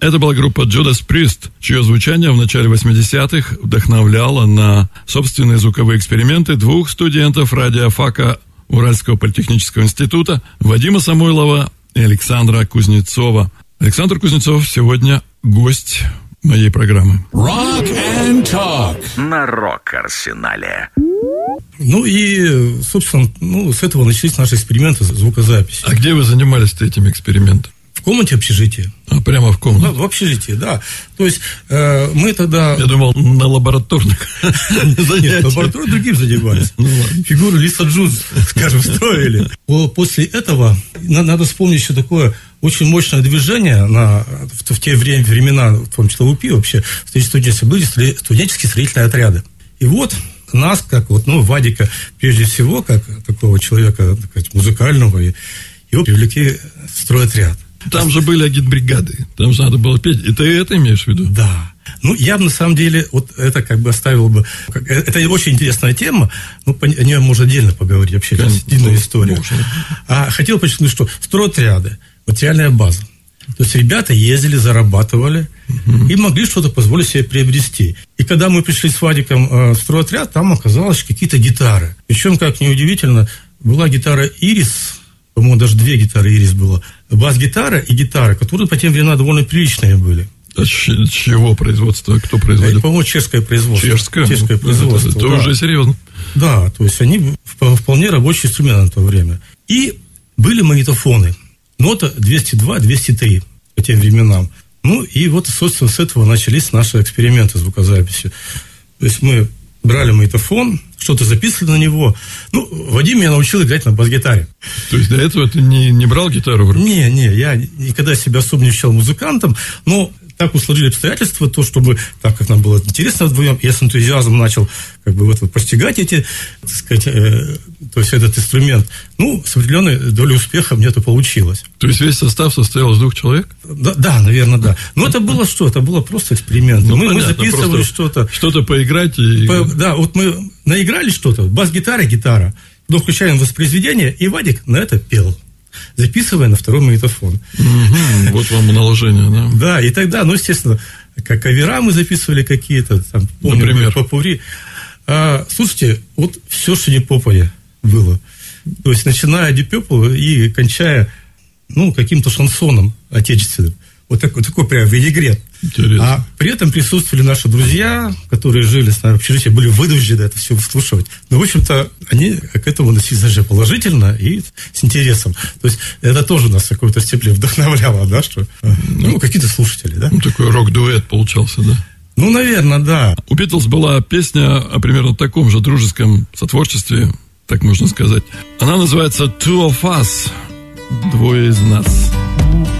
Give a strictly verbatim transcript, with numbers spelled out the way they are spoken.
Это была группа Judas Priest, чье звучание в начале восьмидесятых вдохновляло на собственные звуковые эксперименты двух студентов радиофака Уральского политехнического института Вадима Самойлова и Александра Кузнецова. Александр Кузнецов сегодня гость моей программы. Rock and Talk на Рок-Арсенале. Ну и, собственно, ну, с этого начались наши эксперименты звукозаписи. А где вы занимались этими экспериментами? В комнате общежития. А, прямо в комнате? Да, в общежитии, да. То есть, э, мы тогда... Я думал, на лабораторных занятиях. Лабораторы другим занимались. Фигуры Лиса Джунс, скажем, строили. После этого, надо вспомнить еще такое очень мощное движение на, в, в те время, времена, в том числе в УПИ вообще, студенческие, были студенческие строительные отряды. И вот нас, как вот, ну, Вадика, прежде всего, как такого человека, так сказать, музыкального, его привлекли в стройотряд. Там же были агитбригады, там же надо было петь. И ты это имеешь в виду? Да. Ну, я бы, на самом деле, вот это как бы оставил бы... Это очень интересная тема, ну, о ней можно отдельно поговорить, вообще, это длинная история. Можно. А хотел подчеркнуть, что стройотряды, материальная база. То есть ребята ездили, зарабатывали угу. и могли что-то позволить себе приобрести. И когда мы пришли с Вадиком э, в стройотряд, там оказалось какие-то гитары. Причем, как неудивительно, была гитара «Ирис», по-моему, даже две гитары «Ирис» было. Бас-гитара и гитара, которые по тем временам довольно приличные были. А ч- чего производство? Кто производил? Это, по-моему, чешское производство. Чешское? Чешское производство, Это, это да. уже серьезно. Да, то есть они вполне рабочий инструмент на то время. И были магнитофоны. Нота двести два двести три по тем временам. Ну, и вот, собственно, с этого начались наши эксперименты с звукозаписью. То есть мы брали магнитофон, что-то записывали на него. Ну, Вадим меня научил играть на бас-гитаре. То есть до этого ты не, не брал гитару в руки? Не, не, я никогда себя особо не ощущал музыкантом, но так усложили обстоятельства, то, чтобы, так как нам было интересно вдвоем, я с энтузиазмом начал как бы вот, вот постигать эти, так сказать, э, то есть этот инструмент. Ну, с определенной долей успеха мне это получилось. То есть весь состав состоял из двух человек? Да, да, наверное, да. Но это было что? Это было просто эксперимент. Ну, мы, понятно, мы записывали что-то. Что-то поиграть и... По, да, вот мы наиграли что-то, бас-гитара, гитара, потом включаем воспроизведение, и Вадик на это пел, записывая на второй магнитофон. Угу, вот вам наложение, да? Да, и тогда, ну, естественно, как кавера мы записывали какие-то, там, помню, например, попурри. А, слушайте, вот все, что не попадя было. То есть, начиная Deep Purple и кончая, ну, каким-то шансоном отечественным. Вот такой, такой прям винегрет. Интересно. А при этом присутствовали наши друзья, которые жили с нами в общежитии, были вынуждены это все выслушивать. Но, в общем-то, они к этому относились даже положительно и с интересом. То есть, это тоже нас в какой-то степени вдохновляло, да, что, ну, какие-то слушатели, да. Ну, такой рок-дуэт получался, да? Ну, наверное, да. У Битлз была песня о примерно таком же дружеском сотворчестве, так можно сказать. Она называется «Two of Us», «Двое из нас».